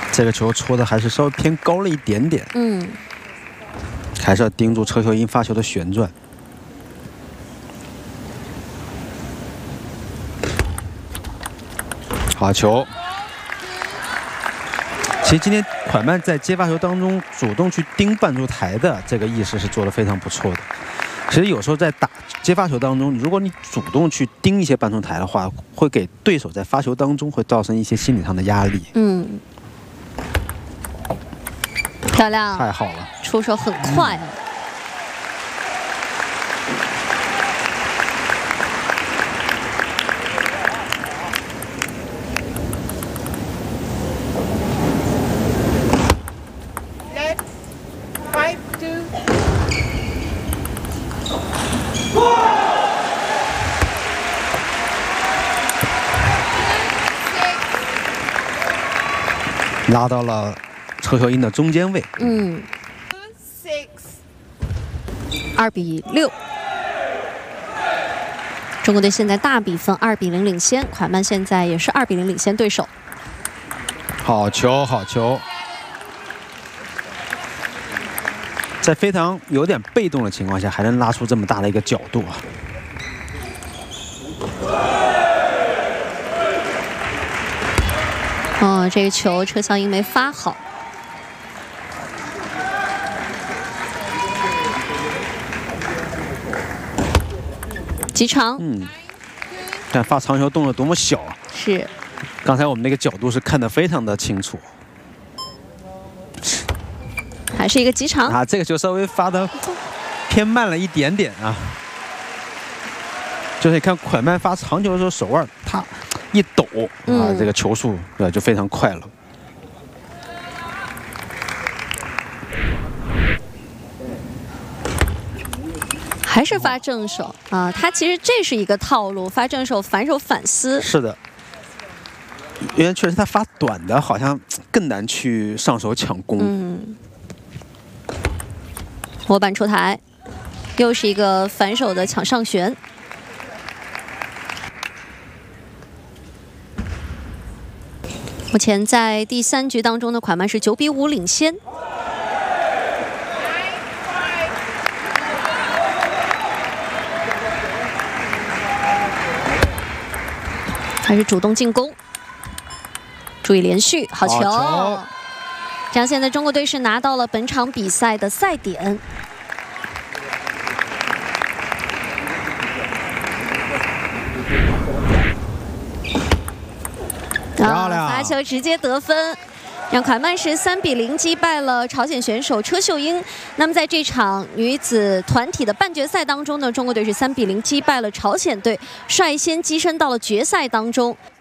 这个球戳的还是稍微偏高了一点点。还是要盯住车秀英发球的旋转。好球！其实今天款曼在接发球当中主动去盯半出台的这个意识是做得非常不错的。其实有时候在打接发球当中，如果你主动去盯一些半出台的话，会给对手在发球当中会造成一些心理上的压力。 漂亮， 太好了， 出手很快。 拉到了车秀英的中间位。 2比6，中国队现在大比分2比0领先，款曼现在也是2比0领先对手。 好球，好球！在非常有点被动的情况下，还能拉出这么大的一个角度啊！ 这个球车肖英没发好。极长， 看发长球动作多么小啊！ 是， 刚才我们那个角度是看得非常的清楚。 还是一个极长啊，这个球稍微发的偏慢了一点点啊。就是你看款曼发长球的时候，手腕啪一抖啊，这个球速就非常快了。 还是发正手啊，他其实这是一个套路，发正手反手反撕。 是的，因为确实他发短的好像更难去上手抢攻。 模板出台，又是一个反手的抢上旋。目前在第3局当中的款曼是9比5领先。还是主动进攻，注意连续，好球！这样现在中国队是拿到了本场比赛的赛点。 漂亮， 发球直接得分。让款曼是3比0击败了朝鲜选手车秀英。那么在这场女子团体的半决赛当中呢，中国队是3比0击败了朝鲜队，率先跻身到了决赛当中。